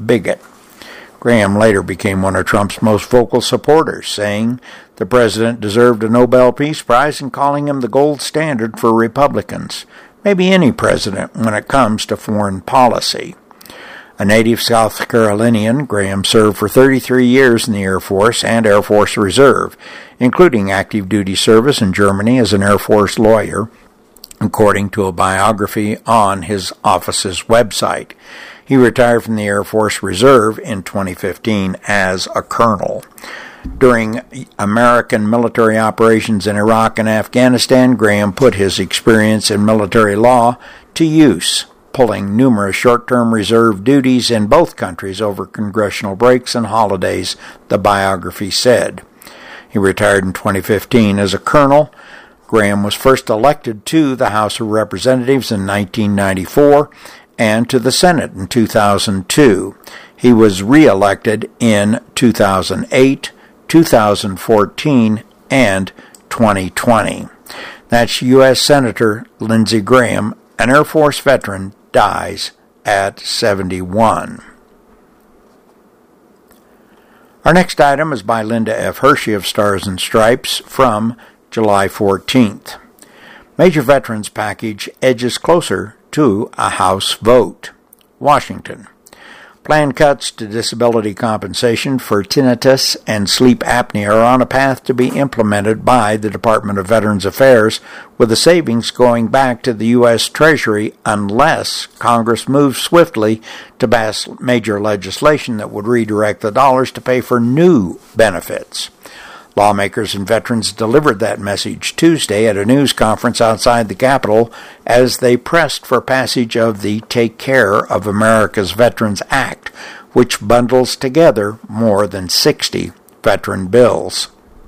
bigot. Graham later became one of Trump's most vocal supporters, saying the president deserved a Nobel Peace Prize and calling him the gold standard for Republicans, maybe any president when it comes to foreign policy. A native South Carolinian, Graham served for 33 years in the Air Force and Air Force Reserve, including active duty service in Germany as an Air Force lawyer, according to a biography on his office's website. He retired from the Air Force Reserve in 2015 as a colonel. During American military operations in Iraq and Afghanistan, Graham put his experience in military law to use, pulling numerous short-term reserve duties in both countries over congressional breaks and holidays, the biography said. He retired in 2015 as a colonel. Graham was first elected to the House of Representatives in 1994 and to the Senate in 2002. He was re-elected in 2008, 2014, and 2020. That's U.S. Senator Lindsey Graham, an Air Force veteran, dies at 71. Our next item is by Linda F. Hershey of Stars and Stripes from July 14th. Major veterans package edges closer to a House vote. Washington. Planned cuts to disability compensation for tinnitus and sleep apnea are on a path to be implemented by the Department of Veterans Affairs, with the savings going back to the U.S. Treasury unless Congress moves swiftly to pass major legislation that would redirect the dollars to pay for new benefits. Lawmakers and veterans delivered that message Tuesday at a news conference outside the Capitol as they pressed for passage of the Take Care of America's Veterans Act, which bundles together more than 60 veteran bills.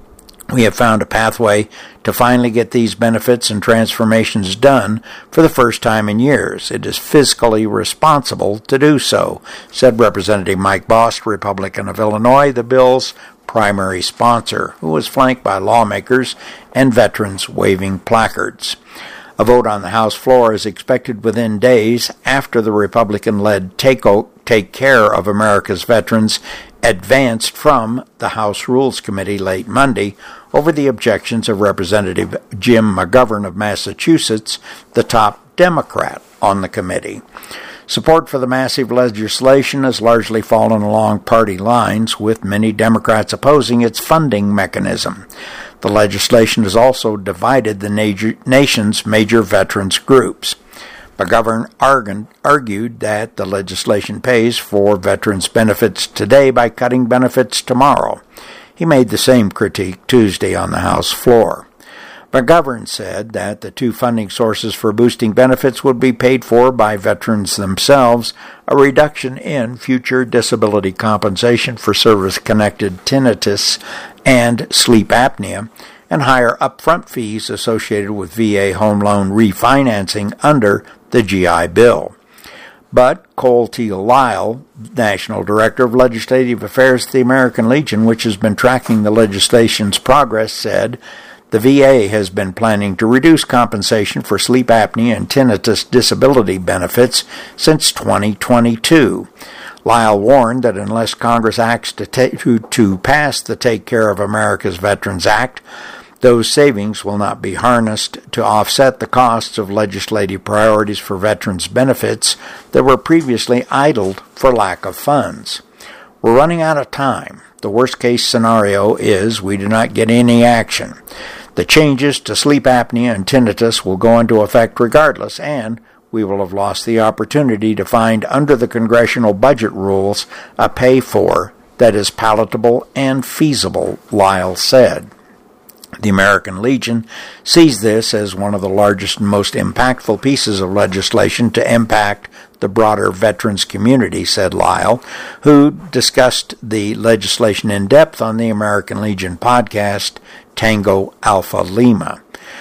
We have found a pathway to finally get these benefits and transformations done for the first time in years. It is fiscally responsible to do so, said Representative Mike Bost, Republican of Illinois, the bill's primary sponsor, who was flanked by lawmakers and veterans waving placards. A vote on the House floor is expected within days after the Republican-led Take Care of America's Veterans advanced from the House Rules Committee late Monday over the objections of Representative Jim McGovern of Massachusetts, the top Democrat on the committee. Support for the massive legislation has largely fallen along party lines, with many Democrats opposing its funding mechanism. The legislation has also divided the nation's major veterans groups. McGovern argued that the legislation pays for veterans' benefits today by cutting benefits tomorrow. He made the same critique Tuesday on the House floor. McGovern said that the two funding sources for boosting benefits would be paid for by veterans themselves, a reduction in future disability compensation for service-connected tinnitus and sleep apnea, and higher upfront fees associated with VA home loan refinancing under the GI Bill. But Cole T. Lyle, National Director of Legislative Affairs at the American Legion, which has been tracking the legislation's progress, said, the VA has been planning to reduce compensation for sleep apnea and tinnitus disability benefits since 2022. Lyle warned that unless Congress acts to pass the Take Care of America's Veterans Act, those savings will not be harnessed to offset the costs of legislative priorities for veterans' benefits that were previously idled for lack of funds. We're running out of time. The worst-case scenario is we do not get any action. The changes to sleep apnea and tinnitus will go into effect regardless, and we will have lost the opportunity to find under the congressional budget rules a pay-for that is palatable and feasible, Lyle said. The American Legion sees this as one of the largest and most impactful pieces of legislation to impact the broader veterans community, said Lyle, who discussed the legislation in depth on the American Legion podcast, Tango Alpha Lima.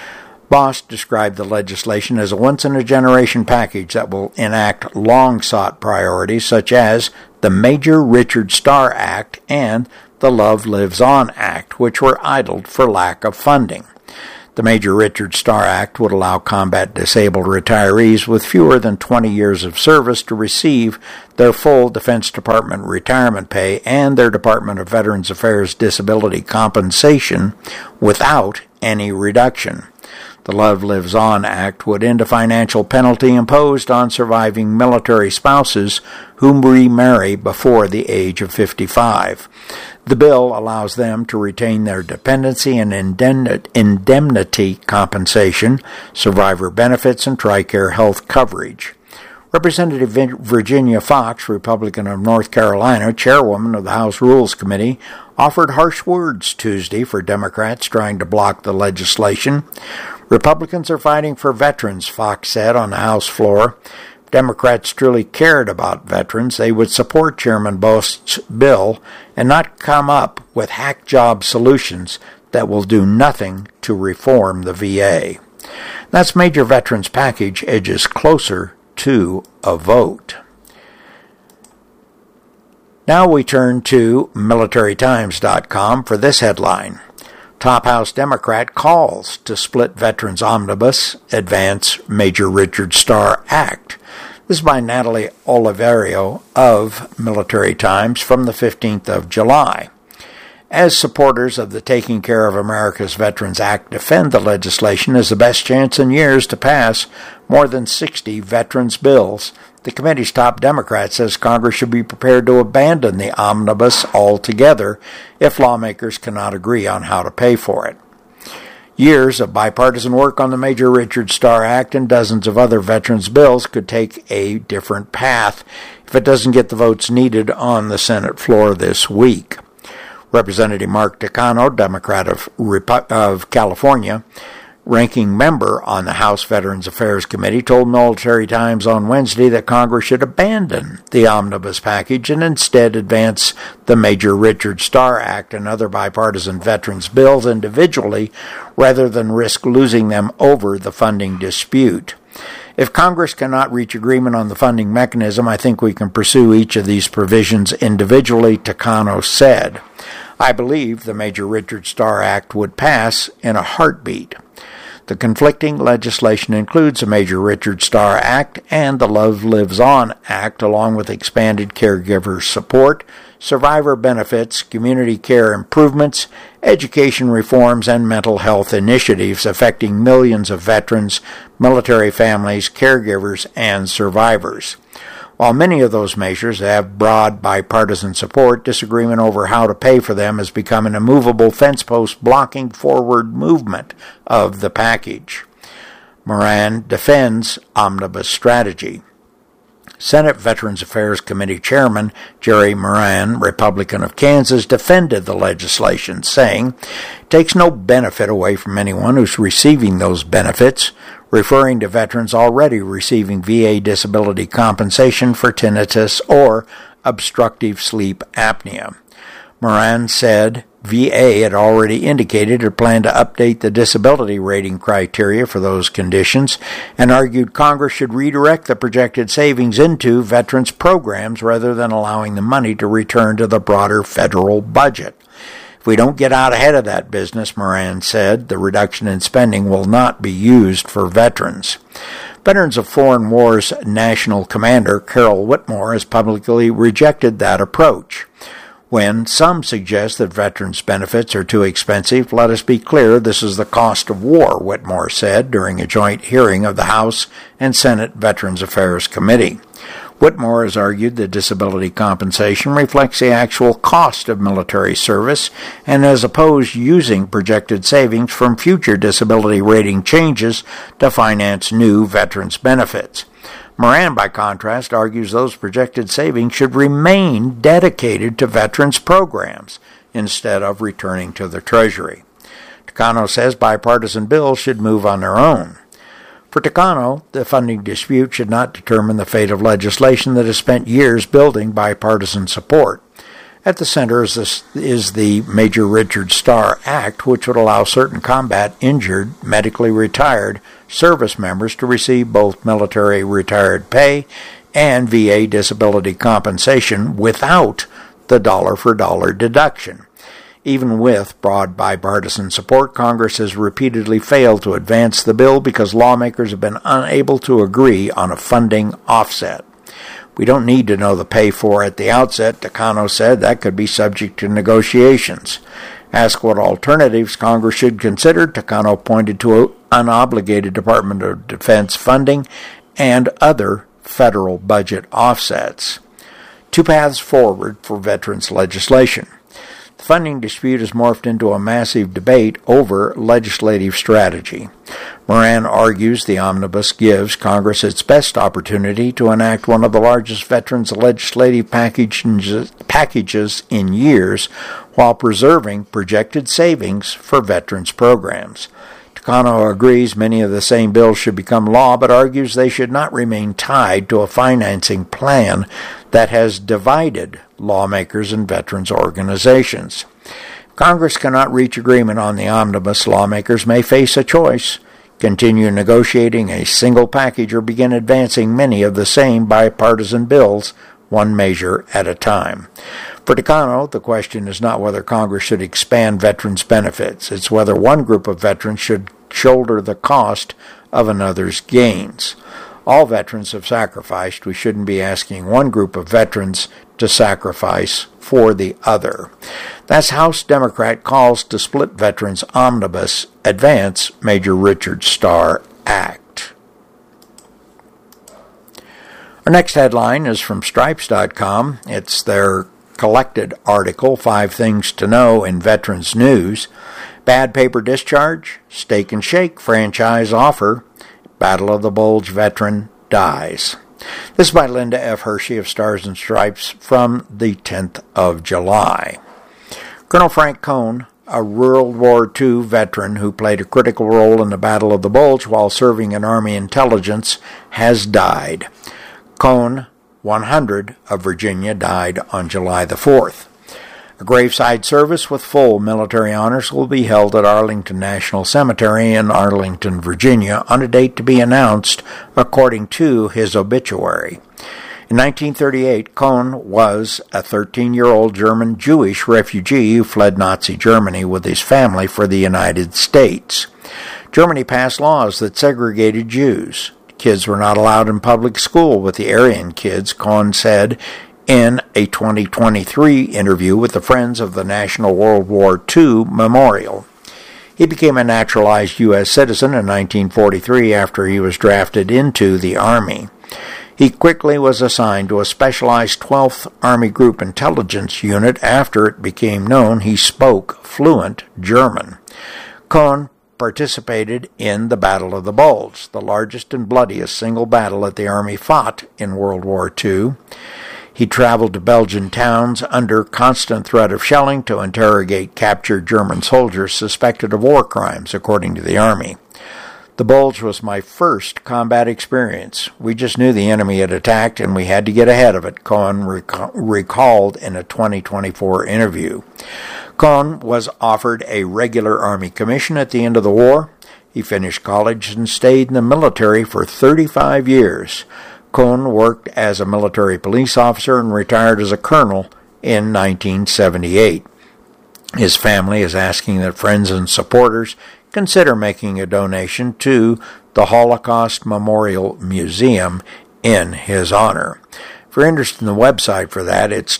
Bost described the legislation as a once-in-a-generation package that will enact long-sought priorities such as the Major Richard Starr Act and the Love Lives On Act, which were idled for lack of funding. The Major Richard Starr Act would allow combat disabled retirees with fewer than 20 years of service to receive their full Defense Department retirement pay and their Department of Veterans Affairs disability compensation without any reduction. The Love Lives On Act would end a financial penalty imposed on surviving military spouses who remarry before the age of 55. The bill allows them to retain their dependency and indemnity compensation, survivor benefits, and TRICARE health coverage. Representative Virginia Foxx, Republican of North Carolina, chairwoman of the House Rules Committee, offered harsh words Tuesday for Democrats trying to block the legislation. Republicans are fighting for veterans, Foxx said on the House floor. If Democrats truly cared about veterans, they would support Chairman Bost's bill and not come up with hack job solutions that will do nothing to reform the VA. That's Major Veterans Package edges closer to a vote. Now we turn to MilitaryTimes.com for this headline. Top House Democrat calls to split Veterans Omnibus, advance Major Richard Starr Act. This is by Natalie Oliverio of Military Times from the 15th of July. As supporters of the Taking Care of America's Veterans Act defend the legislation as the best chance in years to pass more than 60 veterans bills, the committee's top Democrat says Congress should be prepared to abandon the omnibus altogether if lawmakers cannot agree on how to pay for it. Years of bipartisan work on the Major Richard Starr Act and dozens of other veterans bills could take a different path if it doesn't get the votes needed on the Senate floor this week. Representative Mark Takano, Democrat of California, ranking member on the House Veterans Affairs Committee, told Military Times on Wednesday that Congress should abandon the omnibus package and instead advance the Major Richard Starr Act and other bipartisan veterans bills individually rather than risk losing them over the funding dispute. If Congress cannot reach agreement on the funding mechanism, I think we can pursue each of these provisions individually, Takano said. I believe the Major Richard Starr Act would pass in a heartbeat. The conflicting legislation includes a Major Richard Starr Act and the Love Lives On Act, along with expanded caregiver support, survivor benefits, community care improvements, education reforms, and mental health initiatives affecting millions of veterans, military families, caregivers, and survivors. While many of those measures have broad bipartisan support, disagreement over how to pay for them has become an immovable fence post blocking forward movement of the package. Moran defends omnibus strategy. Senate Veterans Affairs Committee Chairman Jerry Moran, Republican of Kansas, defended the legislation, saying it takes no benefit away from anyone who's receiving those benefits, referring to veterans already receiving VA disability compensation for tinnitus or obstructive sleep apnea. Moran said VA had already indicated it planned to update the disability rating criteria for those conditions and argued Congress should redirect the projected savings into veterans programs rather than allowing the money to return to the broader federal budget. If we don't get out ahead of that business, Moran said, the reduction in spending will not be used for veterans. Veterans of Foreign Wars National Commander Carol Whitmore has publicly rejected that approach. When some suggest that veterans' benefits are too expensive, let us be clear this is the cost of war, Whitmore said during a joint hearing of the House and Senate Veterans Affairs Committee. Whitmore has argued that disability compensation reflects the actual cost of military service and has opposed using projected savings from future disability rating changes to finance new veterans' benefits. Moran, by contrast, argues those projected savings should remain dedicated to veterans programs instead of returning to the Treasury. Takano says bipartisan bills should move on their own. For Takano, the funding dispute should not determine the fate of legislation that has spent years building bipartisan support. At the center is the Major Richard Starr Act, which would allow certain combat-injured, medically retired service members to receive both military retired pay and VA disability compensation without the dollar-for-dollar deduction. Even with broad bipartisan support, Congress has repeatedly failed to advance the bill because lawmakers have been unable to agree on a funding offset. We don't need to know the pay for at the outset, Takano said. That could be subject to negotiations. Asked what alternatives Congress should consider, Takano pointed to unobligated Department of Defense funding and other federal budget offsets. Two paths forward for veterans legislation. The funding dispute has morphed into a massive debate over legislative strategy. Moran argues the omnibus gives Congress its best opportunity to enact one of the largest veterans legislative packages in years while preserving projected savings for veterans programs. Takano agrees many of the same bills should become law, but argues they should not remain tied to a financing plan that has divided lawmakers and veterans organizations. If Congress cannot reach agreement on the omnibus, lawmakers may face a choice: continue negotiating a single package or begin advancing many of the same bipartisan bills, one measure at a time. For Takano, the question is not whether Congress should expand veterans' benefits. It's whether one group of veterans should shoulder the cost of another's gains. All veterans have sacrificed. We shouldn't be asking one group of veterans to sacrifice for the other. That's House Democrat calls to split veterans omnibus advance Major Richard Starr Act. Our next headline is from Stripes.com. It's their collected article, 5 Things to Know in Veterans News. Bad paper discharge, Steak and Shake franchise offer, Battle of the Bulge veteran dies. This is by Linda F. Hershey of Stars and Stripes from the 10th of July. Colonel Frank Cohn, a World War II veteran who played a critical role in the Battle of the Bulge while serving in Army intelligence, has died. Cohn, 100, of Virginia, died on July the 4th. A graveside service with full military honors will be held at Arlington National Cemetery in Arlington, Virginia, on a date to be announced according to his obituary. In 1938, Cohn was a 13-year-old German Jewish refugee who fled Nazi Germany with his family for the United States. Germany passed laws that segregated Jews. Kids were not allowed in public school with the Aryan kids, Cohn said in a 2023 interview with the Friends of the National World War II Memorial. He became a naturalized U.S. citizen in 1943 after he was drafted into the Army. He quickly was assigned to a specialized 12th Army Group Intelligence Unit after it became known he spoke fluent German. Cohn participated in the Battle of the Bulge, the largest and bloodiest single battle that the Army fought in World War II. He traveled to Belgian towns under constant threat of shelling to interrogate captured German soldiers suspected of war crimes, according to the Army. The Bulge was my first combat experience. We just knew the enemy had attacked and we had to get ahead of it, Cohn recalled in a 2024 interview. Cohn was offered a regular Army commission at the end of the war. He finished college and stayed in the military for 35 years. Cohn worked as a military police officer and retired as a colonel in 1978. His family is asking that friends and supporters consider making a donation to the Holocaust Memorial Museum in his honor. If you're interested in the website for that, it's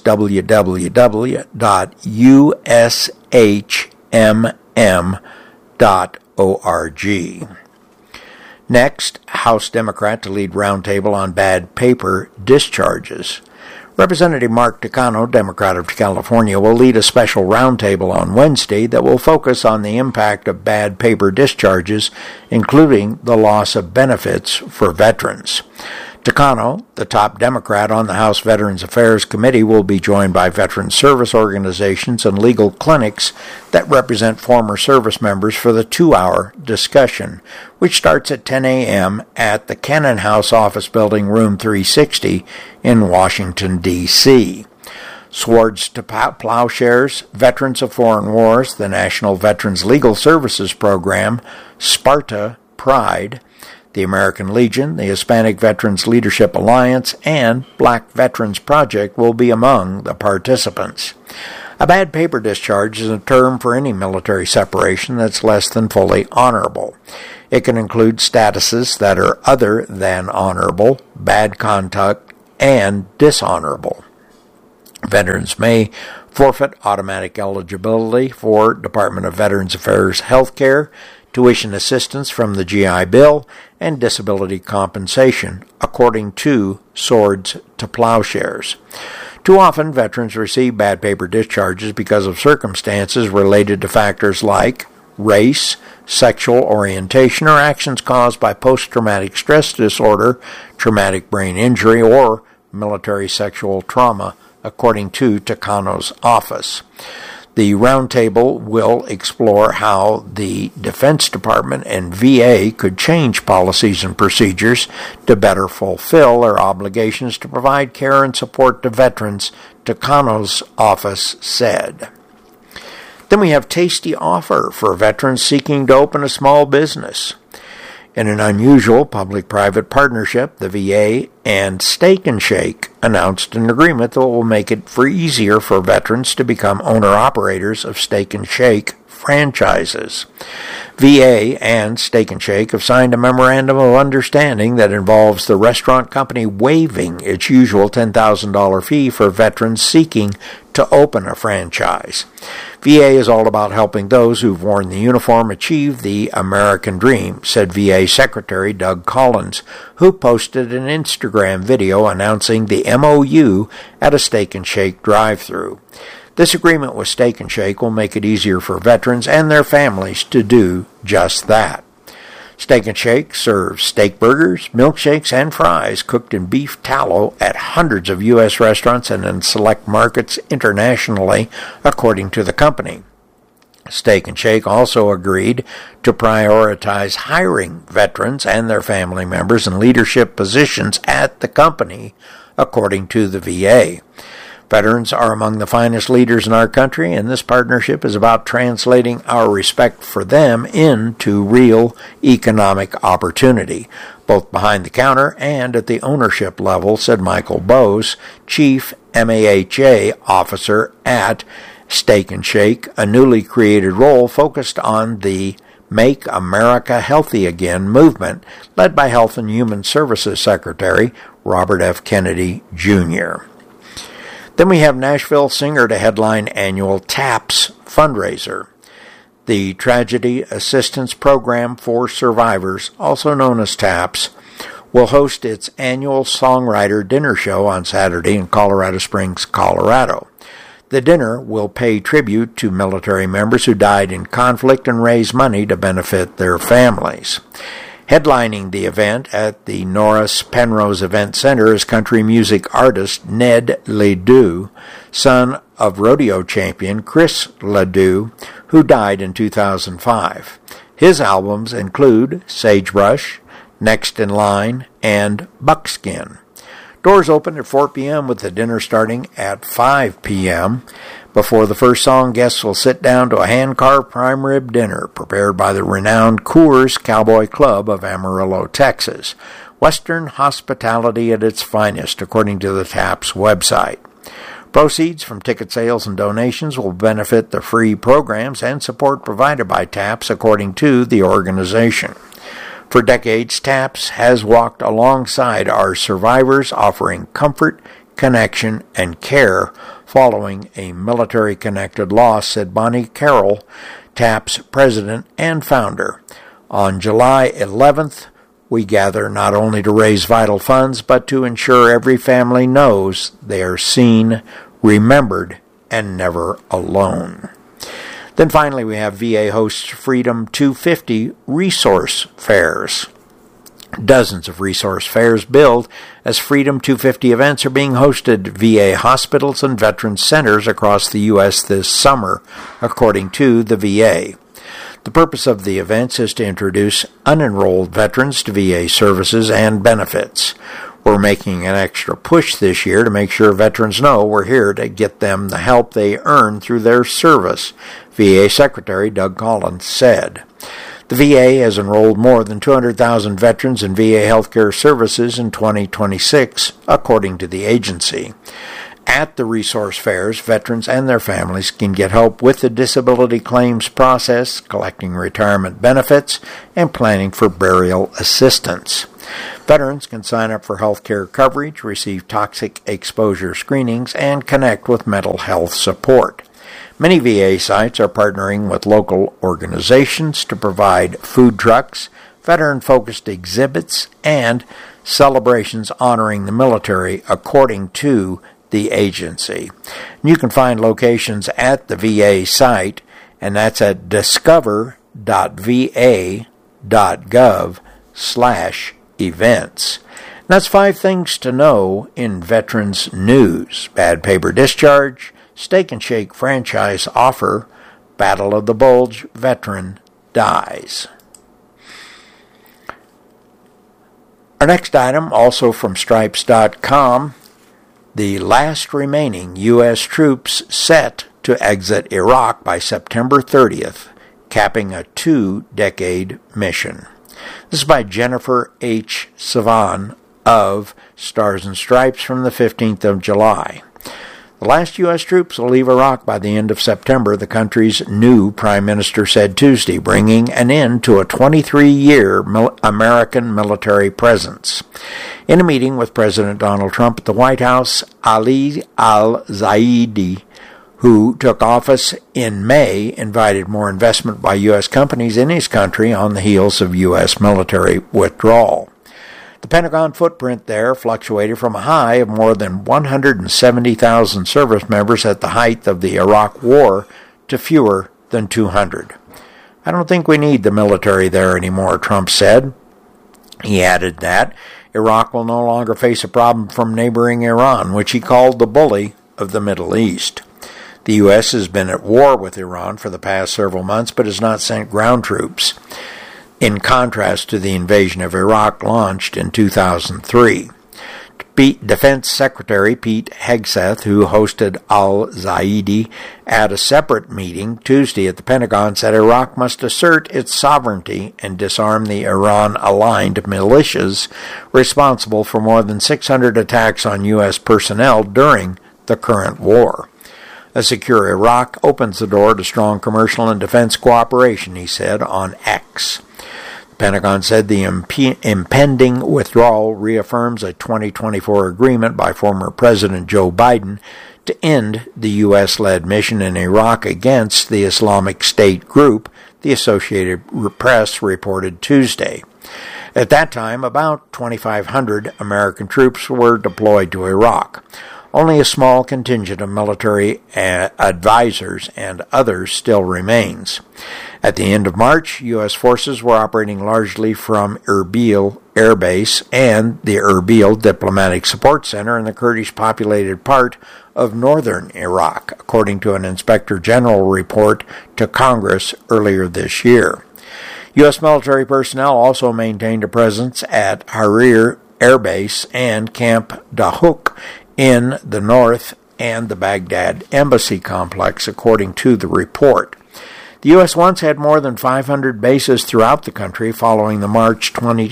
www.ushmm.org. Next, House Democrat to lead roundtable on bad paper discharges. Representative Mark Takano, Democrat of California, will lead a special roundtable on Wednesday that will focus on the impact of bad paper discharges, including the loss of benefits for veterans. Takano, the top Democrat on the House Veterans Affairs Committee, will be joined by veteran service organizations and legal clinics that represent former service members for the 2-hour discussion, which starts at 10 a.m. at the Cannon House Office Building, Room 360 in Washington, D.C. Swords to Plowshares, Veterans of Foreign Wars, the National Veterans Legal Services Program, Sparta Pride, the American Legion, the Hispanic Veterans Leadership Alliance, and Black Veterans Project will be among the participants. A bad paper discharge is a term for any military separation that's less than fully honorable. It can include statuses that are other than honorable, bad conduct, and dishonorable. Veterans may forfeit automatic eligibility for Department of Veterans Affairs health care, tuition assistance from the GI Bill, and disability compensation, according to Swords to Plowshares. Too often, veterans receive bad paper discharges because of circumstances related to factors like race, sexual orientation, or actions caused by post-traumatic stress disorder, traumatic brain injury, or military sexual trauma, according to Takano's office. The roundtable will explore how the Defense Department and VA could change policies and procedures to better fulfill their obligations to provide care and support to veterans, Takano's office said. Then we have tasty offer for veterans seeking to open a small business. In an unusual public-private partnership, the VA and Steak 'n Shake announced an agreement that will make it easier for veterans to become owner-operators of Steak 'n Shake franchises. VA and Steak 'n Shake have signed a memorandum of understanding that involves the restaurant company waiving its usual $10,000 fee for veterans seeking to open a franchise. VA is all about helping those who've worn the uniform achieve the American dream, said VA Secretary Doug Collins, who posted an Instagram video announcing the MOU at a Steak 'n Shake drive-thru. This agreement with Steak 'n Shake will make it easier for veterans and their families to do just that. Steak 'n Shake serves steak burgers, milkshakes, and fries cooked in beef tallow at hundreds of U.S. restaurants and in select markets internationally, according to the company. Steak 'n Shake also agreed to prioritize hiring veterans and their family members in leadership positions at the company, according to the VA. Veterans are among the finest leaders in our country, and this partnership is about translating our respect for them into real economic opportunity, both behind the counter and at the ownership level, said Michael Bose, Chief MAHA Officer at Steak 'n Shake, a newly created role focused on the Make America Healthy Again movement, led by Health and Human Services Secretary Robert F. Kennedy, Jr. Then we have Nashville singer to headline annual TAPS fundraiser. The Tragedy Assistance Program for Survivors, also known as TAPS, will host its annual songwriter dinner show on Saturday in Colorado Springs, Colorado. The dinner will pay tribute to military members who died in conflict and raise money to benefit their families. Headlining the event at the Norris Penrose Event Center is country music artist Ned Ledoux, son of rodeo champion Chris Ledoux, who died in 2005. His albums include Sagebrush, Next in Line, and Buckskin. Doors open at 4 p.m. with the dinner starting at 5 p.m. Before the first song, guests will sit down to a hand-carved prime rib dinner prepared by the renowned Coors Cowboy Club of Amarillo, Texas. Western hospitality at its finest, according to the TAPS website. Proceeds from ticket sales and donations will benefit the free programs and support provided by TAPS, according to the organization. For decades, TAPS has walked alongside our survivors, offering comfort, connection, and care following a military-connected loss, said Bonnie Carroll, TAPS president and founder. On July 11th, we gather not only to raise vital funds, but to ensure every family knows they are seen, remembered, and never alone. Then finally, we have VA hosts Freedom 250 resource fairs. Dozens of resource fairs billed as Freedom 250 events are being hosted at VA hospitals and veterans centers across the U.S. this summer, according to the VA. The purpose of the events is to introduce unenrolled veterans to VA services and benefits. We're making an extra push this year to make sure veterans know we're here to get them the help they earn through their service, VA Secretary Doug Collins said. The VA has enrolled more than 200,000 veterans in VA healthcare services in 2026, according to the agency. At the resource fairs, veterans and their families can get help with the disability claims process, collecting retirement benefits, and planning for burial assistance. Veterans can sign up for health care coverage, receive toxic exposure screenings, and connect with mental health support. Many VA sites are partnering with local organizations to provide food trucks, veteran-focused exhibits, and celebrations honoring the military, according to the agency. You can find locations at the VA site, and that's at discover.va.gov/events. That's 5 things to know in veterans news. Bad paper discharge, Steak and Shake franchise offer, Battle of the Bulge veteran dies. Our next item, also from Stripes.com, the last remaining U.S. troops set to exit Iraq by September 30th, capping a 2-decade mission. This is by Jennifer H. Savan of Stars and Stripes from the 15th of July. The last U.S. troops will leave Iraq by the end of September, the country's new prime minister said Tuesday, bringing an end to a 23-year American military presence. In a meeting with President Donald Trump at the White House, Ali al-Zaidi, who took office in May, invited more investment by U.S. companies in his country on the heels of U.S. military withdrawal. The Pentagon footprint there fluctuated from a high of more than 170,000 service members at the height of the Iraq War to fewer than 200. I don't think we need the military there anymore, Trump said. He added that Iraq will no longer face a problem from neighboring Iran, which he called the bully of the Middle East. The U.S. has been at war with Iran for the past several months, but has not sent ground troops, in contrast to the invasion of Iraq launched in 2003. Defense Secretary Pete Hegseth, who hosted al-Zaidi at a separate meeting Tuesday at the Pentagon, said Iraq must assert its sovereignty and disarm the Iran-aligned militias responsible for more than 600 attacks on U.S. personnel during the current war. A secure Iraq opens the door to strong commercial and defense cooperation, he said on X. The Pentagon said the impending withdrawal reaffirms a 2024 agreement by former President Joe Biden to end the U.S.-led mission in Iraq against the Islamic State group, the Associated Press reported Tuesday. At that time, about 2,500 American troops were deployed to Iraq. Only a small contingent of military advisors and others still remains. At the end of March, U.S. forces were operating largely from Erbil Air Base and the Erbil Diplomatic Support Center in the Kurdish-populated part of northern Iraq, according to an Inspector General report to Congress earlier this year. U.S. military personnel also maintained a presence at Harir Air Base and Camp Dahouk in the north and the Baghdad Embassy complex, according to the report. The U.S. once had more than 500 bases throughout the country following the March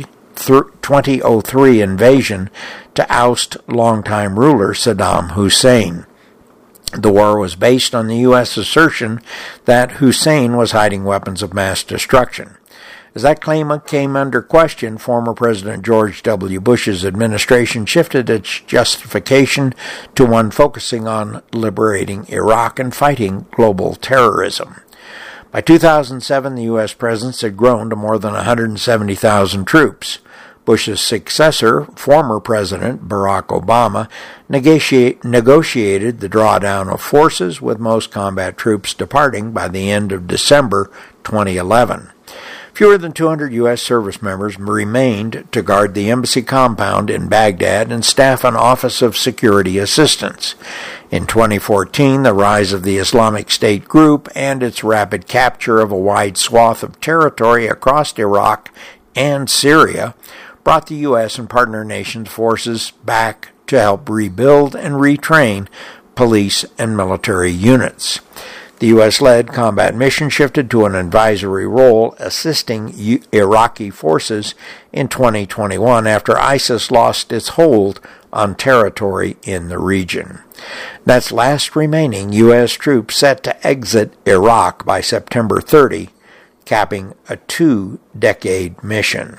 2003 invasion to oust longtime ruler Saddam Hussein. The war was based on the U.S. assertion that Hussein was hiding weapons of mass destruction. As that claim came under question, former President George W. Bush's administration shifted its justification to one focusing on liberating Iraq and fighting global terrorism. By 2007, the U.S. presence had grown to more than 170,000 troops. Bush's successor, former President Barack Obama, negotiated the drawdown of forces, with most combat troops departing by the end of December 2011. Fewer than 200 U.S. service members remained to guard the embassy compound in Baghdad and staff an Office of Security Assistance. In 2014, the rise of the Islamic State group and its rapid capture of a wide swath of territory across Iraq and Syria brought the U.S. and partner nations forces back to help rebuild and retrain police and military units. The U.S.-led combat mission shifted to an advisory role assisting Iraqi forces in 2021 after ISIS lost its hold on territory in the region. That's last remaining U.S. troops set to exit Iraq by September 30, capping a 2-decade mission.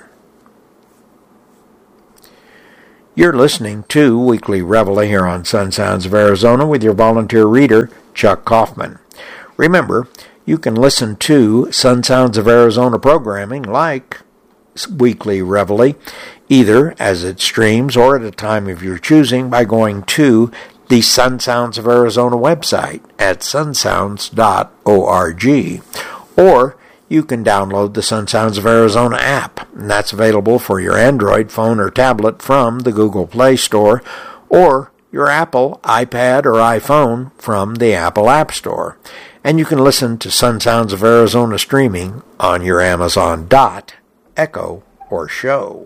You're listening to Weekly Reveille here on Sun Sounds of Arizona with your volunteer reader, Chuck Kaufman. Remember, you can listen to Sun Sounds of Arizona programming like Weekly Reveille either as it streams or at a time of your choosing by going to the Sun Sounds of Arizona website at sunsounds.org, or you can download the Sun Sounds of Arizona app, and that's available for your Android phone or tablet from the Google Play Store, or your Apple, iPad, or iPhone from the Apple App Store. And you can listen to Sun Sounds of Arizona streaming on your Amazon Dot, Echo, or Show.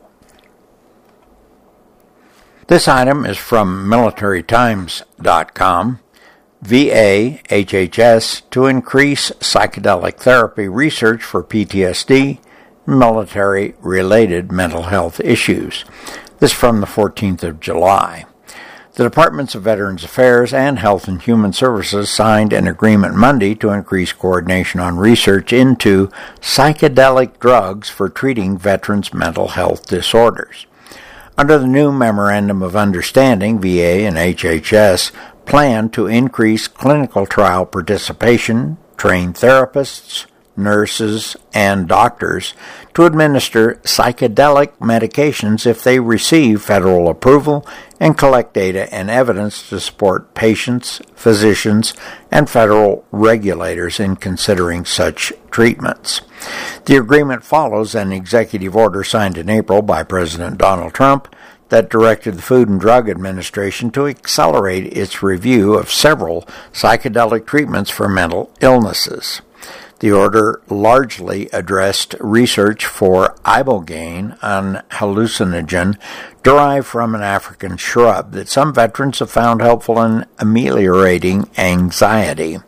This item is from MilitaryTimes.com. VA, HHS, to increase psychedelic therapy research for PTSD and military-related mental health issues. This is from the 14th of July. The Departments of Veterans Affairs and Health and Human Services signed an agreement Monday to increase coordination on research into psychedelic drugs for treating veterans' mental health disorders. Under the new Memorandum of Understanding, VA and HHS plan to increase clinical trial participation, train therapists, nurses, and doctors to administer psychedelic medications if they receive federal approval and collect data and evidence to support patients, physicians, and federal regulators in considering such treatments. The agreement follows an executive order signed in April by President Donald Trump that directed the Food and Drug Administration to accelerate its review of several psychedelic treatments for mental illnesses. The order largely addressed research for ibogaine, an hallucinogen derived from an African shrub that some veterans have found helpful in ameliorating anxiety,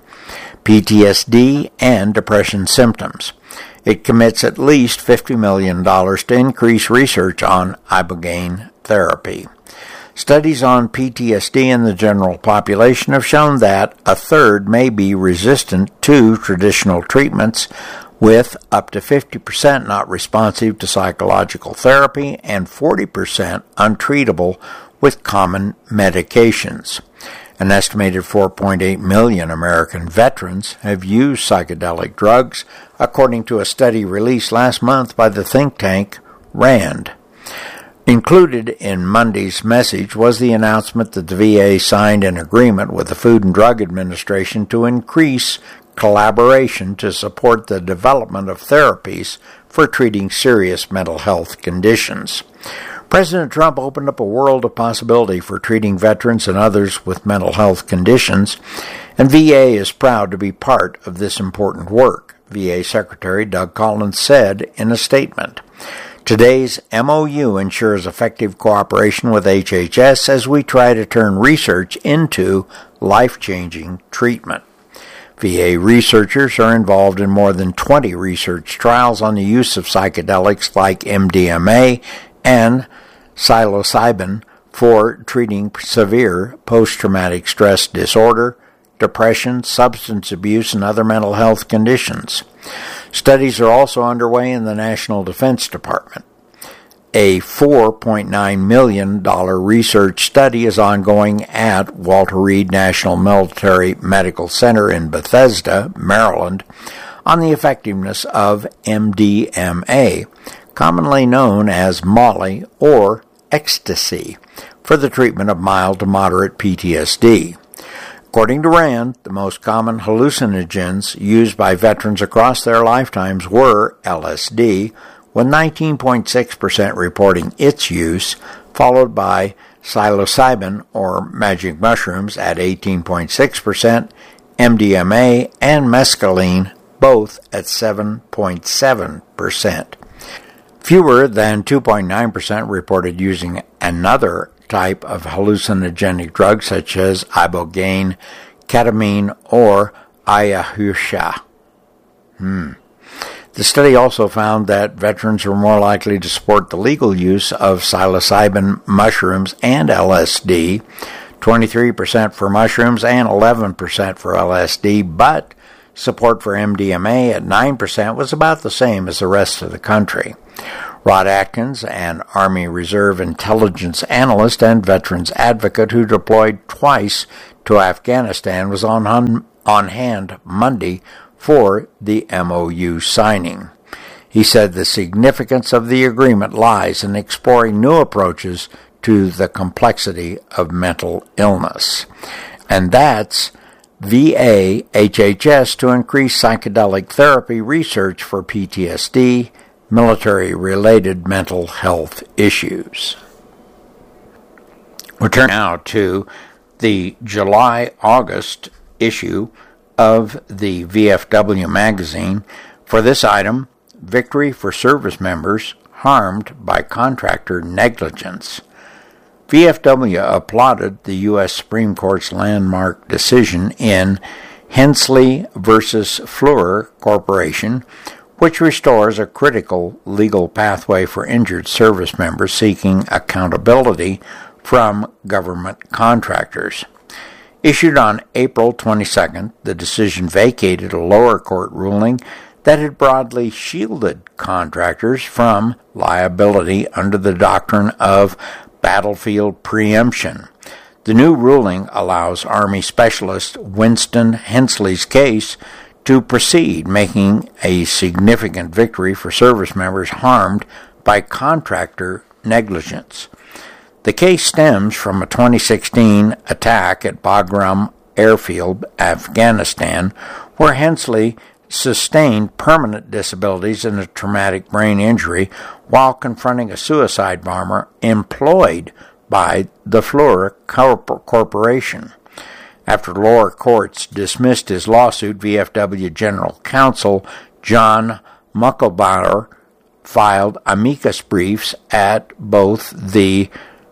PTSD, and depression symptoms. It commits at least $50 million to increase research on ibogaine therapy. Studies on PTSD in the general population have shown that a third may be resistant to traditional treatments, with up to 50% not responsive to psychological therapy and 40% untreatable with common medications. An estimated 4.8 million American veterans have used psychedelic drugs, according to a study released last month by the think tank RAND. Included in Monday's message was the announcement that the VA signed an agreement with the Food and Drug Administration to increase collaboration to support the development of therapies for treating serious mental health conditions. President Trump opened up a world of possibility for treating veterans and others with mental health conditions, and VA is proud to be part of this important work, VA Secretary Doug Collins said in a statement. Today's MOU ensures effective cooperation with HHS as we try to turn research into life-changing treatment. VA researchers are involved in more than 20 research trials on the use of psychedelics like MDMA and psilocybin for treating severe post-traumatic stress disorder, depression, substance abuse, and other mental health conditions. Studies are also underway in the National Defense Department. A $4.9 million research study is ongoing at Walter Reed National Military Medical Center in Bethesda, Maryland, on the effectiveness of MDMA, commonly known as Molly or ecstasy, for the treatment of mild to moderate PTSD. According to RAND, the most common hallucinogens used by veterans across their lifetimes were LSD, with 19.6% reporting its use, followed by psilocybin or magic mushrooms at 18.6%, MDMA and mescaline both at 7.7%. Fewer than 2.9% reported using another type of hallucinogenic drugs such as ibogaine, ketamine, or ayahuasca. The study also found that veterans were more likely to support the legal use of psilocybin mushrooms and LSD, 23% for mushrooms and 11% for LSD, but support for MDMA at 9% was about the same as the rest of the country. Rod Atkins, an Army Reserve intelligence analyst and veterans advocate who deployed twice to Afghanistan, was on hand Monday for the MOU signing. He said the significance of the agreement lies in exploring new approaches to the complexity of mental illness. And that's VA HHS to increase psychedelic therapy research for PTSD, military-related mental health issues. We'll turn now to the July-August issue of the VFW magazine. For this item, Victory for Service Members Harmed by Contractor Negligence. VFW applauded the U.S. Supreme Court's landmark decision in Hensley v. Fluor Corporation, which restores a critical legal pathway for injured service members seeking accountability from government contractors. Issued on April 22nd, the decision vacated a lower court ruling that had broadly shielded contractors from liability under the doctrine of battlefield preemption. The new ruling allows Army Specialist Winston Hensley's case to proceed, making a significant victory for service members harmed by contractor negligence. The case stems from a 2016 attack at Bagram Airfield, Afghanistan, where Hensley sustained permanent disabilities and a traumatic brain injury while confronting a suicide bomber employed by the Fluor Corporation. After lower courts dismissed his lawsuit, VFW General Counsel John Mucklebauer filed amicus briefs at both the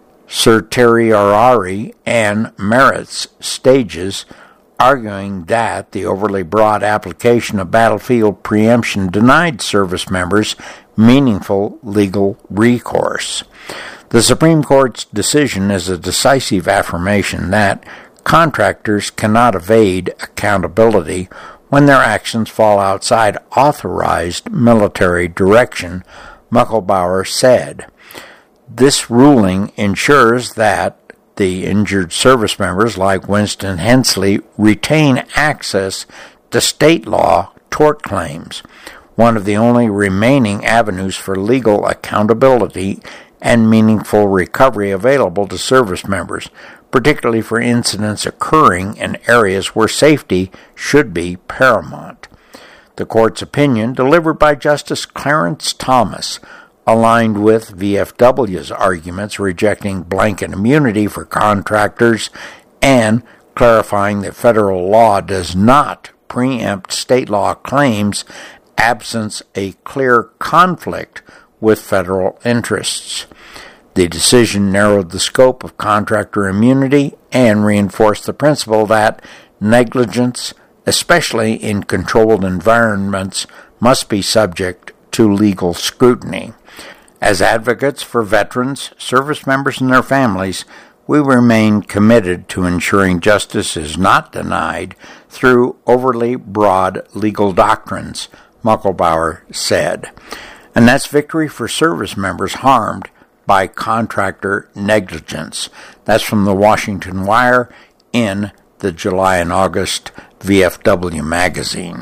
certiorari and merits stages, arguing that the overly broad application of battlefield preemption denied service members meaningful legal recourse. The Supreme Court's decision is a decisive affirmation that contractors cannot evade accountability when their actions fall outside authorized military direction, Mucklebauer said. This ruling ensures that the injured service members like Winston Hensley retain access to state law tort claims, one of the only remaining avenues for legal accountability and meaningful recovery available to service members, particularly for incidents occurring in areas where safety should be paramount. The court's opinion, delivered by Justice Clarence Thomas, aligned with VFW's arguments rejecting blanket immunity for contractors and clarifying that federal law does not preempt state law claims absent a clear conflict with federal interests. The decision narrowed the scope of contractor immunity and reinforced the principle that negligence, especially in controlled environments, must be subject to legal scrutiny. As advocates for veterans, service members, and their families, we remain committed to ensuring justice is not denied through overly broad legal doctrines, Mucklebauer said. And that's victory for service members harmed by contractor negligence. That's from the Washington Wire in the July and August VFW magazine.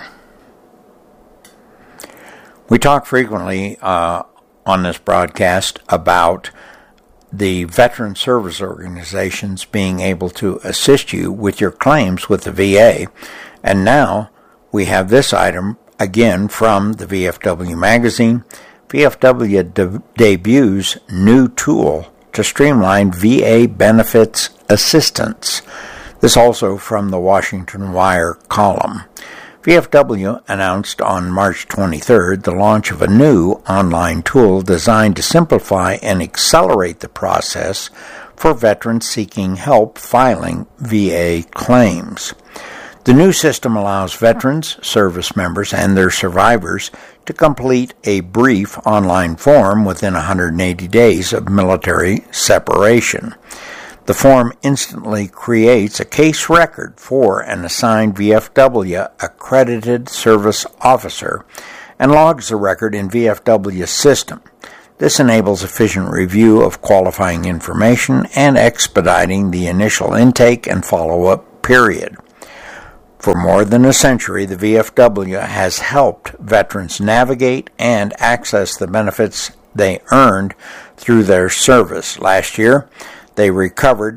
We talk frequently on this broadcast about the veteran service organizations being able to assist you with your claims with the VA. And now we have this item again from the VFW magazine. VFW debuts new tool to streamline VA benefits assistance. This also from the Washington Wire column. VFW announced on March 23rd the launch of a new online tool designed to simplify and accelerate the process for veterans seeking help filing VA claims. The new system allows veterans, service members, and their survivors to complete a brief online form within 180 days of military separation. The form instantly creates a case record for an assigned VFW accredited service officer and logs the record in VFW's system. This enables efficient review of qualifying information and expediting the initial intake and follow-up period. For more than a century, the VFW has helped veterans navigate and access the benefits they earned through their service. Last year, they recovered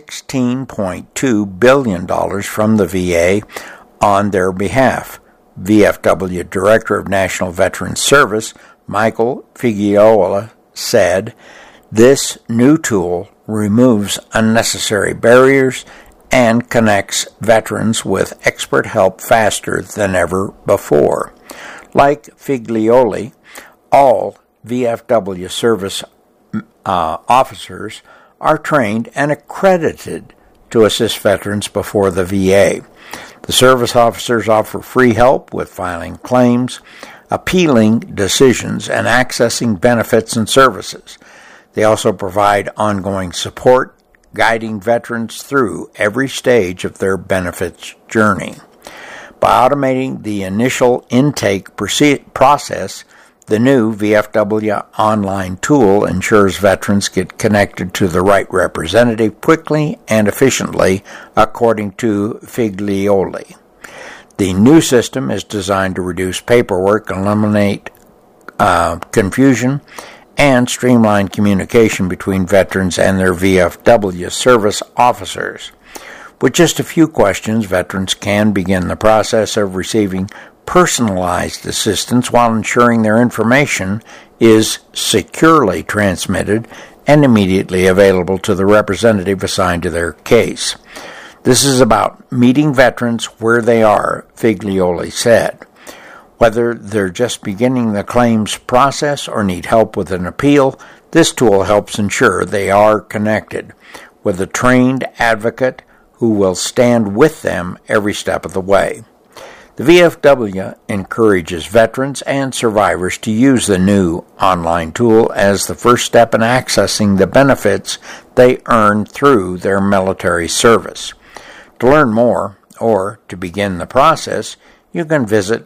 $16.2 billion from the VA on their behalf. VFW Director of National Veterans Service, Michael Figliola, said, "This new tool removes unnecessary barriers and connects veterans with expert help faster than ever before." Like Figlioli, all VFW service officers are trained and accredited to assist veterans before the VA. The service officers offer free help with filing claims, appealing decisions, and accessing benefits and services. They also provide ongoing support, guiding veterans through every stage of their benefits journey. By automating the initial intake process, the new VFW online tool ensures veterans get connected to the right representative quickly and efficiently, according to Figlioli. The new system is designed to reduce paperwork, eliminate confusion, and streamline communication between veterans and their VFW service officers. With just a few questions, veterans can begin the process of receiving personalized assistance while ensuring their information is securely transmitted and immediately available to the representative assigned to their case. This is about meeting veterans where they are, Figlioli said. Whether they're just beginning the claims process or need help with an appeal, this tool helps ensure they are connected with a trained advocate who will stand with them every step of the way. The VFW encourages veterans and survivors to use the new online tool as the first step in accessing the benefits they earn through their military service. To learn more or to begin the process, you can visit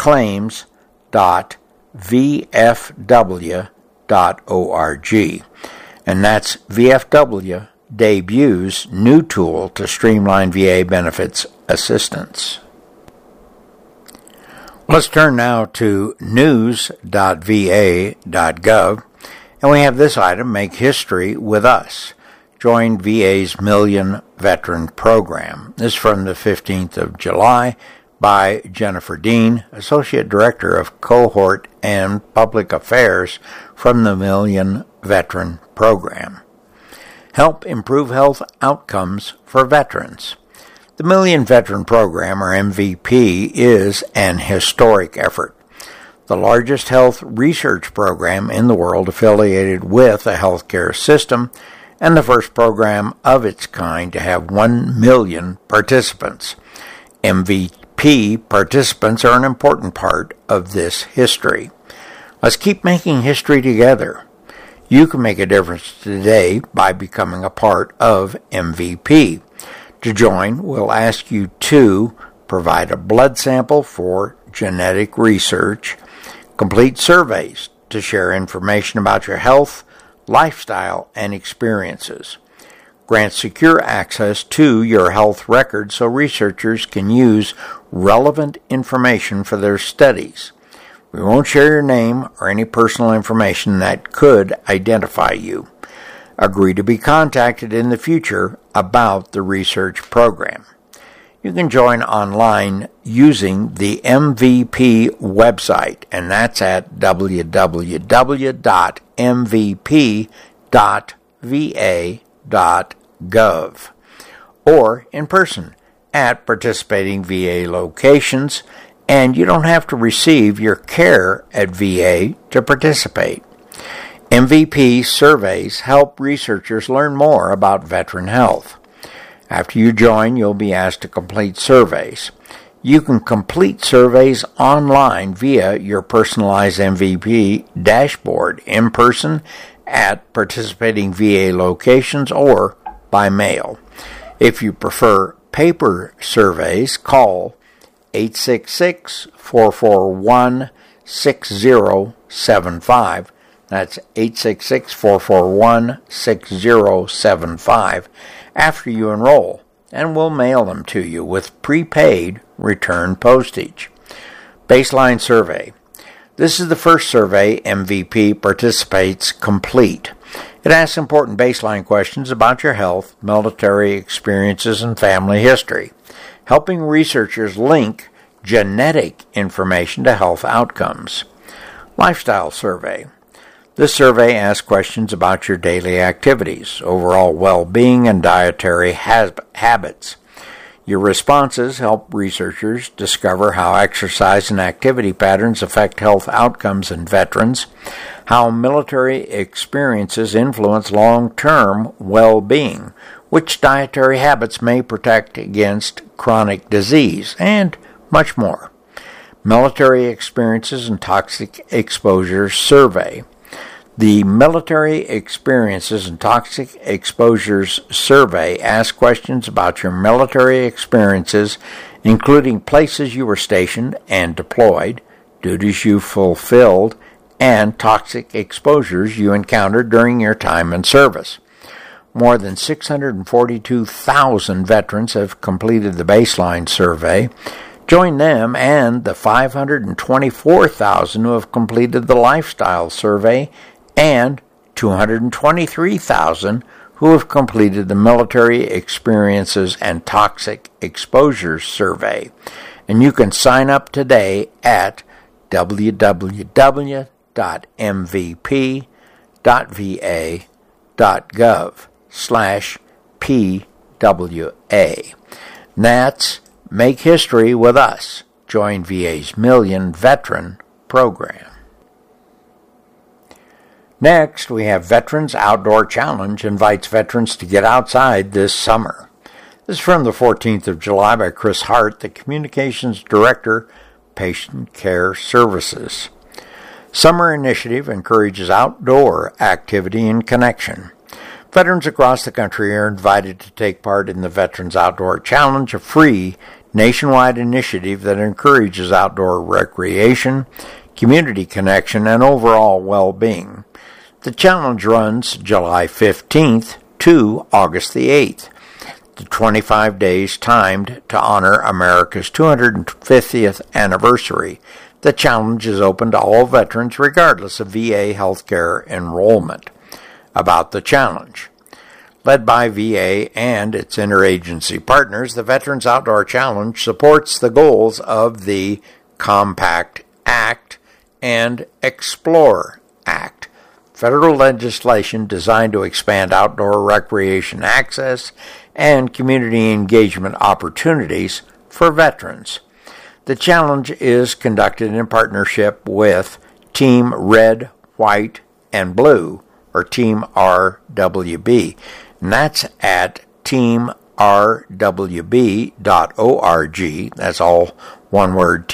claims.vfw.org. And that's VFW debuts new tool to streamline VA benefits assistance. Let's turn now to news.va.gov, and we have this item, Make History with Us. Join VA's Million Veteran Program. This is from the 15th of July by Jennifer Dean, Associate Director of Cohort and Public Affairs from the Million Veteran Program. Help improve health outcomes for veterans. The Million Veteran Program, or MVP, is an historic effort. The largest health research program in the world affiliated with a healthcare system, and the first program of its kind to have 1 million participants. MVP participants are an important part of this history. Let's keep making history together. You can make a difference today by becoming a part of MVP. To join, we'll ask you to provide a blood sample for genetic research, complete surveys to share information about your health, lifestyle, and experiences. Grant secure access to your health records so researchers can use relevant information for their studies. We won't share your name or any personal information that could identify you. Agree to be contacted in the future about the research program. You can join online using the MVP website, and that's at www.mvp.va.gov, or in person at participating VA locations, and you don't have to receive your care at VA to participate. MVP surveys help researchers learn more about veteran health. After you join, you'll be asked to complete surveys. You can complete surveys online via your personalized MVP dashboard in person at participating VA locations or by mail. If you prefer paper surveys, call 866-441-6075. That's 866-441-6075 after you enroll, and we'll mail them to you with prepaid return postage. Baseline survey. This is the first survey MVP participates complete. It asks important baseline questions about your health, military experiences, and family history, helping researchers link genetic information to health outcomes. Lifestyle survey. This survey asks questions about your daily activities, overall well-being, and dietary habits. Your responses help researchers discover how exercise and activity patterns affect health outcomes in veterans, how military experiences influence long-term well-being, which dietary habits may protect against chronic disease, and much more. Military experiences and toxic exposure survey. The Military Experiences and Toxic Exposures Survey asks questions about your military experiences, including places you were stationed and deployed, duties you fulfilled, and toxic exposures you encountered during your time in service. More than 642,000 veterans have completed the baseline survey. Join them and the 524,000 who have completed the lifestyle survey and 223,000 who have completed the Military Experiences and Toxic Exposures Survey. And you can sign up today at www.mvp.va.gov/PWA. That's Make History with Us. Join VA's Million Veteran Program. Next, we have Veterans Outdoor Challenge invites veterans to get outside this summer. This is from the 14th of July by Chris Hart, the Communications Director, Patient Care Services. Summer Initiative encourages outdoor activity and connection. Veterans across the country are invited to take part in the Veterans Outdoor Challenge, a free nationwide initiative that encourages outdoor recreation, community connection, and overall well-being. The challenge runs July 15th to August the 8th. The 25 days timed to honor America's 250th anniversary. The challenge is open to all veterans regardless of VA healthcare enrollment. About the challenge. Led by VA and its interagency partners, the Veterans Outdoor Challenge supports the goals of the Compact Act and Explore Act, federal legislation designed to expand outdoor recreation access and community engagement opportunities for veterans. The challenge is conducted in partnership with Team Red, White, and Blue, or Team RWB, and that's at teamrwb.org. That's all one word,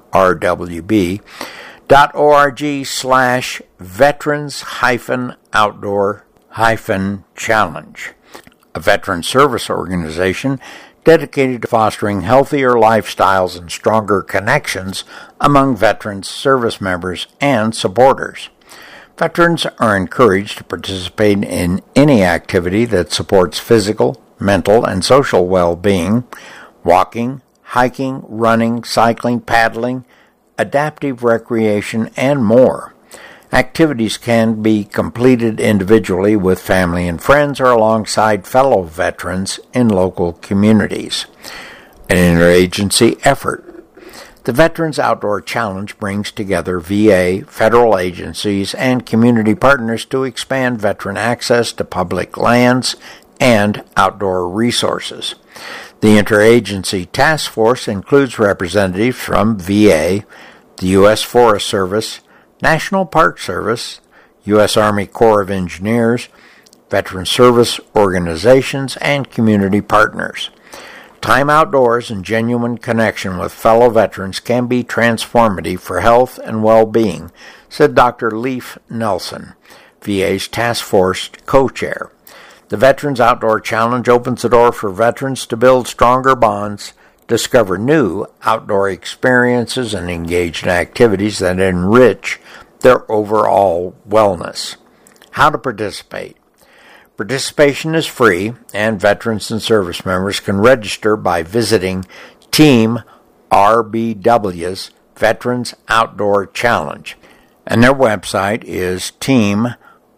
teamrwb.org/veterans-outdoor-challenge, a veteran service organization dedicated to fostering healthier lifestyles and stronger connections among veterans, service members, and supporters. Veterans are encouraged to participate in any activity that supports physical, mental, and social well-being: walking, hiking, running, cycling, paddling, adaptive recreation, and more. Activities can be completed individually with family and friends or alongside fellow veterans in local communities. An interagency effort. The Veterans Outdoor Challenge brings together VA, federal agencies, and community partners to expand veteran access to public lands and outdoor resources. The Interagency Task Force includes representatives from VA, the U.S. Forest Service, National Park Service, U.S. Army Corps of Engineers, veteran service organizations, and community partners. Time outdoors and genuine connection with fellow veterans can be transformative for health and well-being, said Dr. Leif Nelson, VA's Task Force co-chair. The Veterans Outdoor Challenge opens the door for veterans to build stronger bonds, discover new outdoor experiences, and engage in activities that enrich their overall wellness. How to participate? Participation is free, and veterans and service members can register by visiting Team RBW's Veterans Outdoor Challenge, and their website is Team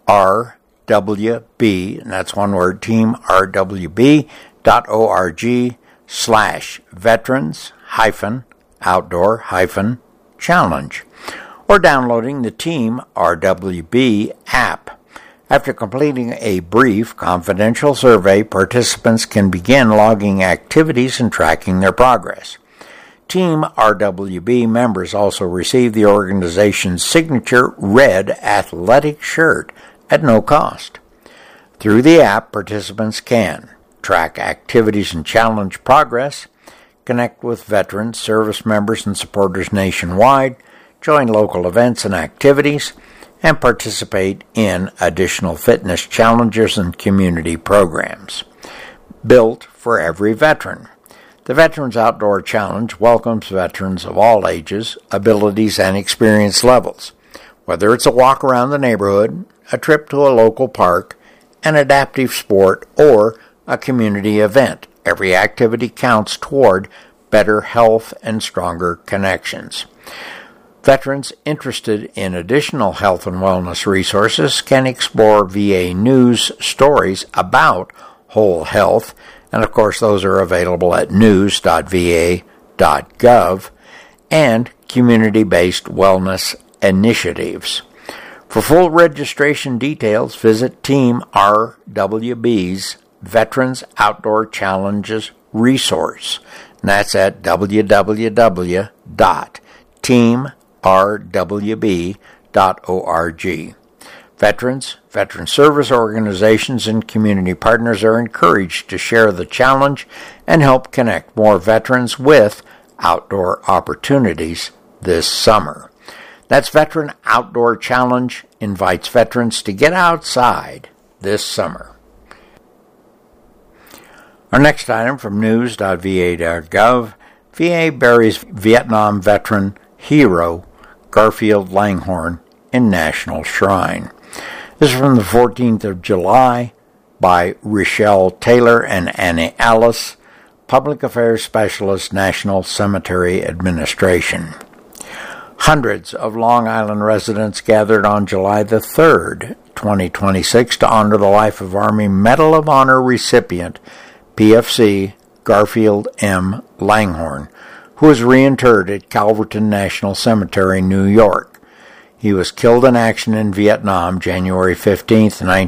RWB, and that's one word, teamrwb.org/veterans-outdoor-challenge, or downloading the Team RWB app. After completing a brief, confidential survey, participants can begin logging activities and tracking their progress. Team RWB members also receive the organization's signature red athletic shirt at no cost. Through the app, participants can track activities and challenge progress, connect with veterans, service members, and supporters nationwide, join local events and activities, and participate in additional fitness challenges and community programs. Built for every veteran, the Veterans Outdoor Challenge welcomes veterans of all ages, abilities, and experience levels. Whether it's a walk around the neighborhood, a trip to a local park, an adaptive sport, or a community event, every activity counts toward better health and stronger connections. Veterans interested in additional health and wellness resources can explore VA news stories about whole health, and of course those are available at news.va.gov, and community-based wellness initiatives. For full registration details, visit Team RWB's Veterans Outdoor Challenges resource, and that's at www.teamrwb.org. Veterans, veteran service organizations, and community partners are encouraged to share the challenge and help connect more veterans with outdoor opportunities this summer. That's Veteran Outdoor Challenge invites veterans to get outside this summer. Our next item from news.va.gov, VA buries Vietnam veteran hero Garfield Langhorne in National Shrine. This is from the 14th of July by Rochelle Taylor and Annie Alice, Public Affairs Specialist, National Cemetery Administration. Hundreds of Long Island residents gathered on July the 3rd, 2026, to honor the life of Army Medal of Honor recipient, PFC Garfield M. Langhorne, who was reinterred at Calverton National Cemetery, New York. He was killed in action in Vietnam January 15,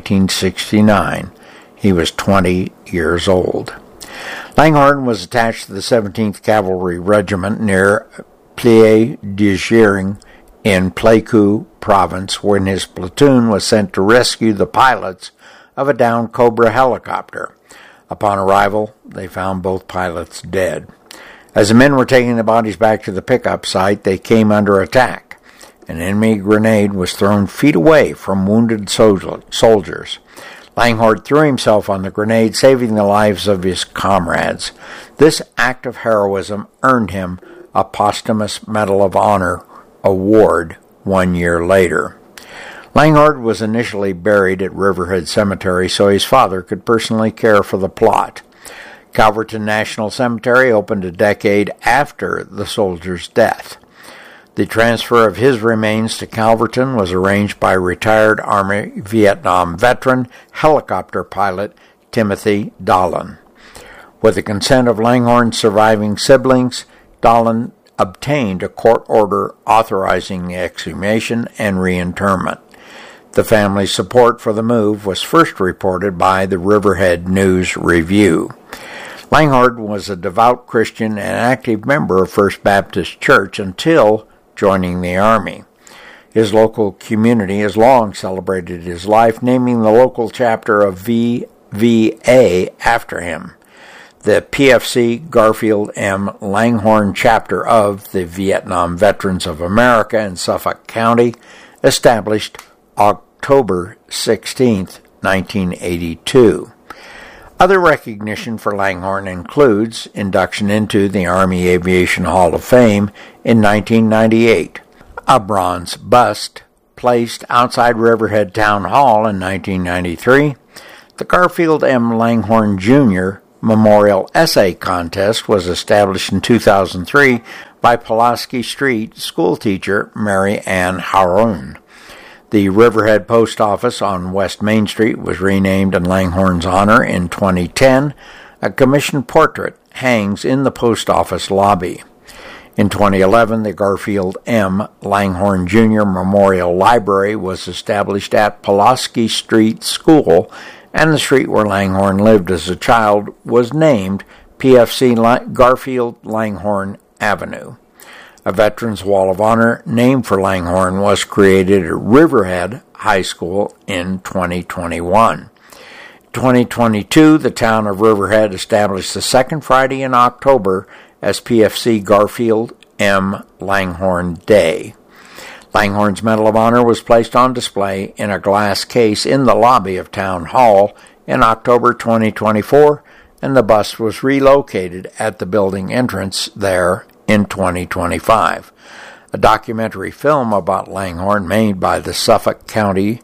1969. He was 20 years old. Langhorne was attached to the 17th Cavalry Regiment near Plie-de-Giering in Pleiku Province when his platoon was sent to rescue the pilots of a downed Cobra helicopter. Upon arrival, they found both pilots dead. As the men were taking the bodies back to the pickup site, they came under attack. An enemy grenade was thrown feet away from wounded soldiers. Langhorne threw himself on the grenade, saving the lives of his comrades. This act of heroism earned him a posthumous Medal of Honor award 1 year later. Langhorne was initially buried at Riverhead Cemetery so his father could personally care for the plot. Calverton National Cemetery opened a decade after the soldier's death. The transfer of his remains to Calverton was arranged by retired Army Vietnam veteran helicopter pilot Timothy Dolan. With the consent of Langhorne's surviving siblings, Dolan obtained a court order authorizing the exhumation and reinterment. The family's support for the move was first reported by the Riverhead News Review. Langhorne was a devout Christian and active member of First Baptist Church until joining the Army. His local community has long celebrated his life, naming the local chapter of VVA after him. The PFC Garfield M. Langhorne chapter of the Vietnam Veterans of America in Suffolk County, established October 16, 1982. Other recognition for Langhorne includes induction into the Army Aviation Hall of Fame in 1998, a bronze bust placed outside Riverhead Town Hall in 1993, the Garfield M. Langhorne Jr. Memorial Essay Contest was established in 2003 by Pulaski Street schoolteacher Mary Ann Haroun. The Riverhead Post Office on West Main Street was renamed in Langhorne's honor in 2010. A commissioned portrait hangs in the post office lobby. In 2011, the Garfield M. Langhorne Jr. Memorial Library was established at Pulaski Street School, and the street where Langhorne lived as a child was named PFC Garfield Langhorne Avenue. A Veterans Wall of Honor named for Langhorne was created at Riverhead High School in 2021. In 2022, the town of Riverhead established the second Friday in October as PFC Garfield M. Langhorne Day. Langhorne's Medal of Honor was placed on display in a glass case in the lobby of Town Hall in October 2024, and the bust was relocated at the building entrance there in 2025. A documentary film about Langhorne made by the Suffolk County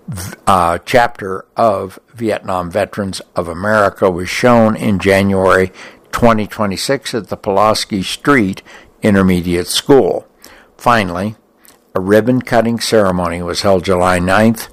chapter of Vietnam Veterans of America was shown in January 2026 at the Pulaski Street Intermediate School. Finally, a ribbon-cutting ceremony was held July 9th,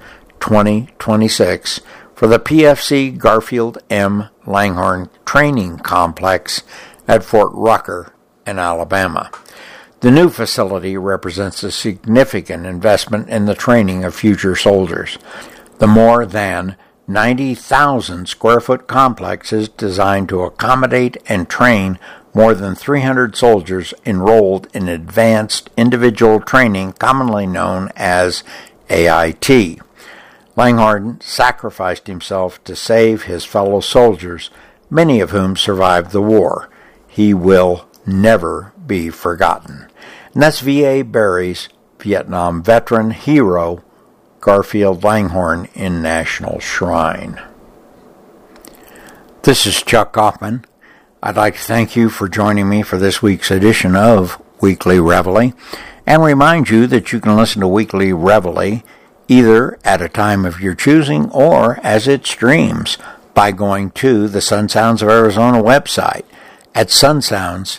2026, for the PFC Garfield M. Langhorne Training Complex at Fort Rucker in Alabama. The new facility represents a significant investment in the training of future soldiers. The more than 90,000 square foot complex is designed to accommodate and train more than 300 soldiers enrolled in advanced individual training, commonly known as AIT. Langhorne sacrificed himself to save his fellow soldiers, many of whom survived the war. He will never be forgotten. And that's V.A. Barry's Vietnam veteran hero, Garfield Langhorne in National Shrine. This is Chuck Kaufman. I'd like to thank you for joining me for this week's edition of Weekly Reveille, and remind you that you can listen to Weekly Reveille either at a time of your choosing or as it streams by going to the Sun Sounds of Arizona website at sunsounds.org.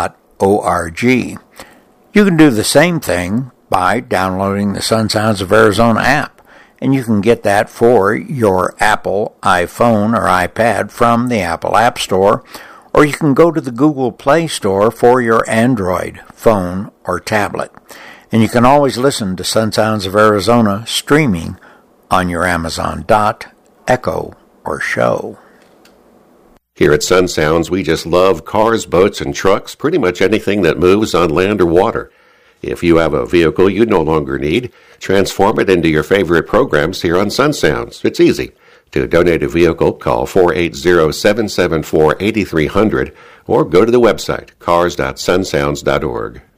You can do the same thing by downloading the Sun Sounds of Arizona app, and you can get that for your Apple iPhone or iPad from the Apple App Store, or you can go to the Google Play Store for your Android phone or tablet. And you can always listen to Sun Sounds of Arizona streaming on your Amazon Dot, Echo, or Show. Here at Sun Sounds, we just love cars, boats, and trucks, pretty much anything that moves on land or water. If you have a vehicle you no longer need, transform it into your favorite programs here on Sun Sounds. It's easy. To donate a vehicle, call 480-774-8300 or go to the website cars.sunsounds.org.